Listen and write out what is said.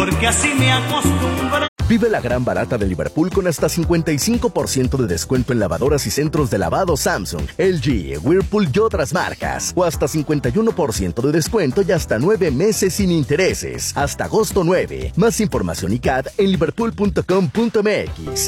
porque así me acostumbro. Vive la gran barata de Liverpool con hasta 55% de descuento en lavadoras y centros de lavado Samsung, LG, Whirlpool y otras marcas. O hasta 51% de descuento y hasta 9 meses sin intereses. Hasta agosto 9. Más información y CAD en liverpool.com.mx.